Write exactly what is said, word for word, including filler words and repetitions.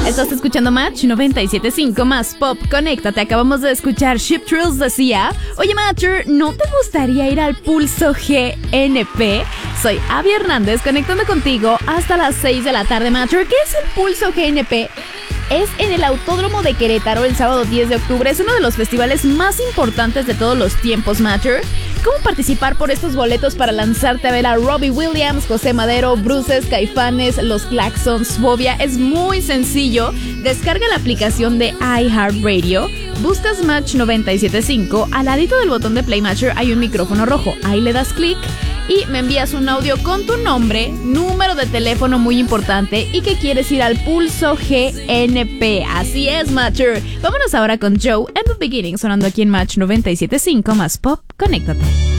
Estás escuchando Match noventa y siete punto cinco más Pop. Conéctate, acabamos de escuchar Ship Thrills de Sia. Oye, Matcher, ¿no te gustaría ir al Pulso G N P? Soy Abby Hernández, conectando contigo hasta las seis de la tarde, Matcher. ¿Qué es el Pulso G N P? Es en el Autódromo de Querétaro el sábado diez de octubre. Es uno de los festivales más importantes de todos los tiempos, Matcher. ¿Cómo participar por estos boletos para lanzarte a ver a Robbie Williams, José Madero, Bruces, Caifanes, Los Claxons, Fobia? Es muy sencillo. Descarga la aplicación de iHeartRadio, buscas Match noventa y siete punto cinco, al ladito del botón de Play Matcher hay un micrófono rojo. Ahí le das clic y me envías un audio con tu nombre, número de teléfono muy importante y que quieres ir al Pulso G N P. Así es, Matcher. Vámonos ahora con Joe and the Beginning, sonando aquí en Match noventa y siete punto cinco más Pop. Conéctate.